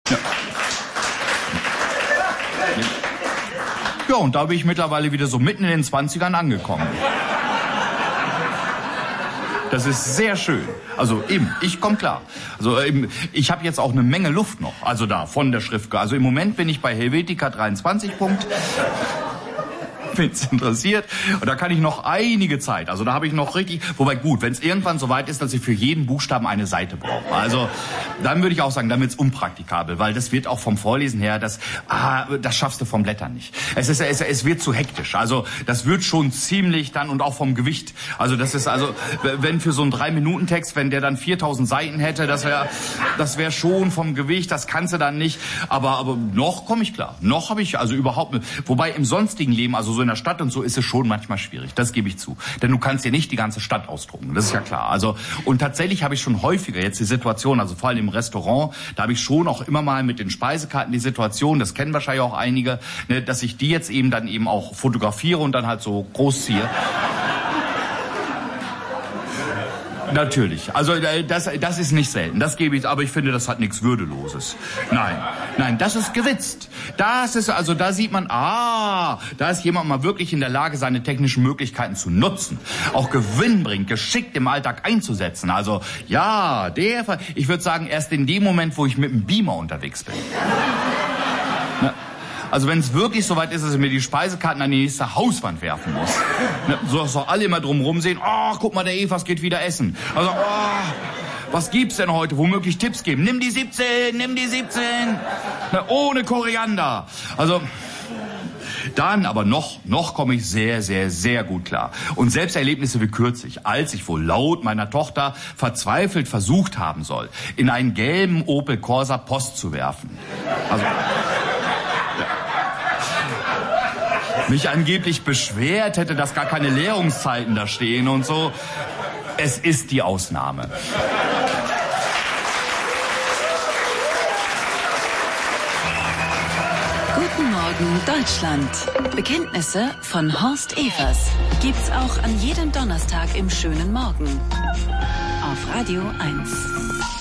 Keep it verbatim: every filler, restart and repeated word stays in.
Ja. Ja, und da bin ich mittlerweile wieder so mitten in den Zwanzigern angekommen. Das ist sehr schön. Also eben, ich komme klar. Also eben, ich habe jetzt auch eine Menge Luft noch. Also da, von der Schrift. Also im Moment bin ich bei Helvetica dreiundzwanzig Punkt. Wenn's interessiert. Und da kann ich noch einige Zeit. Also da habe ich noch richtig... Wobei gut, wenn es irgendwann so weit ist, dass ich für jeden Buchstaben eine Seite brauche. Also dann würde ich auch sagen, dann wird's unpraktikabel. Weil das wird auch vom Vorlesen her, das, ah, das schaffst du vom Blättern nicht. Es, ist, es, es wird zu hektisch. Also das wird schon ziemlich dann und auch vom Gewicht. Also das ist also, wenn für so einen drei-Minuten-Text, wenn der dann viertausend Seiten hätte, das wäre das wär schon vom Gewicht, das kannst du dann nicht. Aber, aber noch komme ich klar. Noch habe ich also überhaupt... Wobei im sonstigen Leben, also so in der Stadt und so, ist es schon manchmal schwierig. Das gebe ich zu. Denn du kannst dir nicht die ganze Stadt ausdrucken. Das ist ja klar. Also, und tatsächlich habe ich schon häufiger jetzt die Situation, also vor allem im Restaurant, da habe ich schon auch immer mal mit den Speisekarten die Situation, das kennen wahrscheinlich auch einige, ne, dass ich die jetzt eben dann eben auch fotografiere und dann halt so groß ziehe. Natürlich. Also das, das ist nicht selten. Das gebe ich, aber ich finde, das hat nichts Würdeloses. Nein, nein, das ist gewitzt. Das ist, also da sieht man, ah, da ist jemand mal wirklich in der Lage, seine technischen Möglichkeiten zu nutzen. Auch gewinnbringend, geschickt im Alltag einzusetzen. Also ja, der, ich würde sagen, erst in dem Moment, wo ich mit dem Beamer unterwegs bin. Na, also wenn es wirklich soweit ist, dass ich mir die Speisekarten an die nächste Hauswand werfen muss. Ne, so dass doch alle immer drumherum sehen, oh, guck mal, der Evas geht wieder essen. Also, oh, was gibt's denn heute? Womöglich Tipps geben. Nimm die siebzehn, nimm die siebzehn. Ne, ohne Koriander. Also... Dann aber noch, noch komme ich sehr, sehr, sehr gut klar. Und selbst Erlebnisse wie kürzlich, als ich wohl laut meiner Tochter verzweifelt versucht haben soll, in einen gelben Opel Corsa Post zu werfen. Also... mich angeblich beschwert hätte, dass gar keine Leerungszeiten da stehen und so. Es ist die Ausnahme. Guten Morgen, Deutschland. Bekenntnisse von Horst Evers gibt's auch an jedem Donnerstag im schönen Morgen. Auf Radio eins.